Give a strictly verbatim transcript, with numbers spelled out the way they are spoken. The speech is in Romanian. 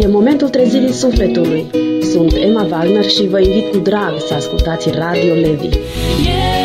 E momentul trezirii sufletului. Sunt Emma Wagner și vă invit cu drag să ascultați Radio Levi. Yeah!